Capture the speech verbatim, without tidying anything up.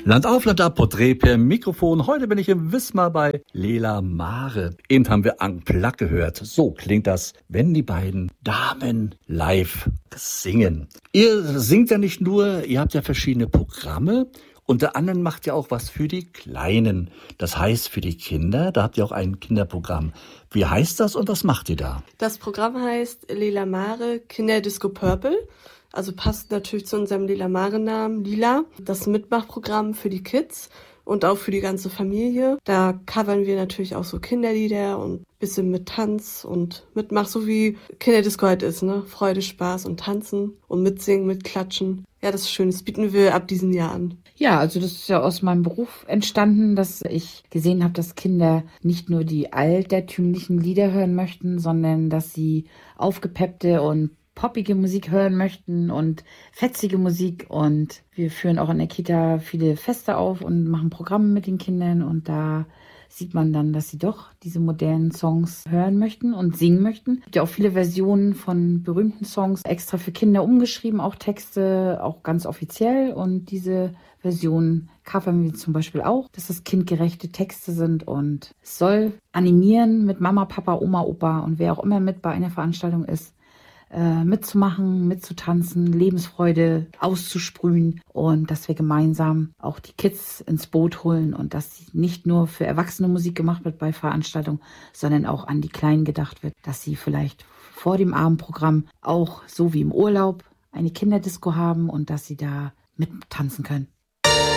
Land auf, Land ab, Porträt per Mikrofon. Heute bin ich im Wismar bei Lela Mare. Eben haben wir Unplugged gehört. So klingt das, wenn die beiden Damen live singen. Ihr singt ja nicht nur, ihr habt ja verschiedene Programme. Unter anderem macht ihr auch was für die Kleinen. Das heißt für die Kinder, da habt ihr auch ein Kinderprogramm. Wie heißt das und was macht ihr da? Das Programm heißt Lela Mare Kinderdisco Purple. Also passt natürlich zu unserem Lela Mare Namen, Lila. Das Mitmachprogramm für die Kids und auch für die ganze Familie. Da covern wir natürlich auch so Kinderlieder und ein bisschen mit Tanz und Mitmach, so wie Kinderdisco halt ist, ne? Freude, Spaß und Tanzen und mitsingen, mitklatschen. Ja, das ist schön. Das bieten wir ab diesem Jahr an. Ja, also das ist ja aus meinem Beruf entstanden, dass ich gesehen habe, dass Kinder nicht nur die altertümlichen Lieder hören möchten, sondern dass sie aufgepeppte und poppige Musik hören möchten und fetzige Musik. Und wir führen auch in der Kita viele Feste auf und machen Programme mit den Kindern. Und da sieht man dann, dass sie doch diese modernen Songs hören möchten und singen möchten. Es gibt ja auch viele Versionen von berühmten Songs, extra für Kinder umgeschrieben, auch Texte, auch ganz offiziell. Und diese Versionen covern wir zum Beispiel auch, dass das kindgerechte Texte sind. Und es soll animieren mit Mama, Papa, Oma, Opa und wer auch immer mit bei einer Veranstaltung ist, mitzumachen, mitzutanzen, Lebensfreude auszusprühen und dass wir gemeinsam auch die Kids ins Boot holen und dass nicht nur für Erwachsene Musik gemacht wird bei Veranstaltungen, sondern auch an die Kleinen gedacht wird, dass sie vielleicht vor dem Abendprogramm auch so wie im Urlaub eine Kinderdisco haben und dass sie da mittanzen können.